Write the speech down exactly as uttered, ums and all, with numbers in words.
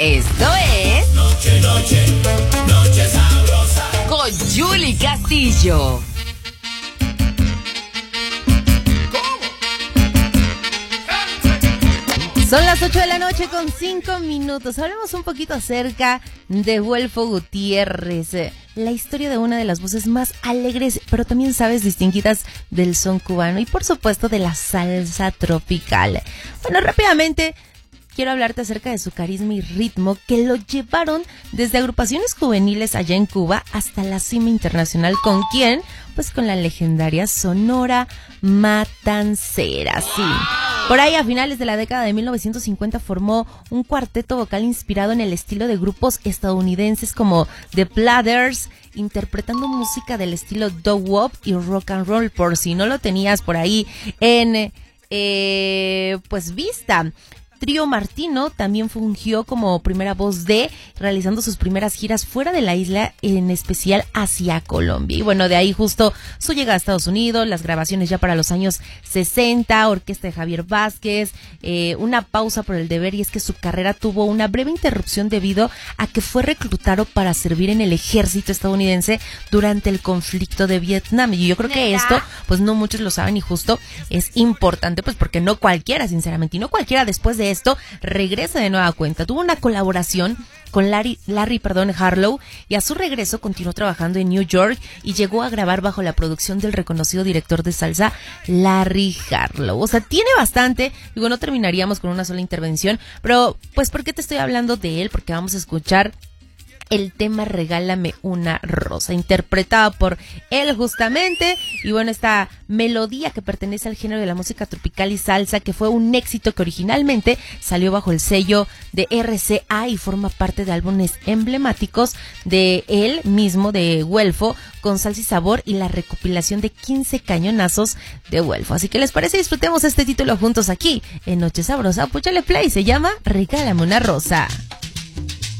Esto es Noche, noche, noche sabrosa con Yuli Castillo. Son las ocho de la noche con cinco minutos. Hablemos un poquito acerca de Güelfo Gutiérrez, la historia de una de las voces más alegres, pero también, sabes, distinguidas del son cubano y, por supuesto, de la salsa tropical. Bueno, rápidamente quiero hablarte acerca de su carisma y ritmo que lo llevaron desde agrupaciones juveniles allá en Cuba hasta la cima internacional. ¿Con quién? Pues con la legendaria Sonora Matancera, sí. Por ahí, a finales de la década de mil novecientos cincuenta, formó un cuarteto vocal inspirado en el estilo de grupos estadounidenses como The Platters, interpretando música del estilo doo-wop y rock and roll, por si no lo tenías por ahí en eh, pues vista. Trío Martino también fungió como primera voz de, realizando sus primeras giras fuera de la isla, en especial hacia Colombia. Y bueno, de ahí justo su llegada a Estados Unidos, las grabaciones ya para los años sesenta, orquesta de Javier Vázquez, eh, una pausa por el deber, y es que su carrera tuvo una breve interrupción debido a que fue reclutado para servir en el ejército estadounidense durante el conflicto de Vietnam. Y yo creo que esto, pues no muchos lo saben, y justo es importante, pues porque no cualquiera, sinceramente, y no cualquiera después de esto regresa de nueva cuenta. Tuvo una colaboración con Larry, Larry perdón, Harlow, y a su regreso continuó trabajando en New York y llegó a grabar bajo la producción del reconocido director de salsa Larry Harlow. O sea, tiene bastante. Digo, no terminaríamos con una sola intervención, pero pues ¿por qué te estoy hablando de él? Porque vamos a escuchar el tema Regálame una rosa, interpretado por él justamente. Y bueno, esta melodía que pertenece al género de la música tropical y salsa, que fue un éxito que originalmente salió bajo el sello de R C A y forma parte de álbumes emblemáticos de él mismo, de Güelfo, con Salsa y Sabor, y la recopilación de quince cañonazos de Güelfo. Así que les parece, disfrutemos este título juntos aquí en Noche Sabrosa. Púchale play, se llama Regálame una rosa.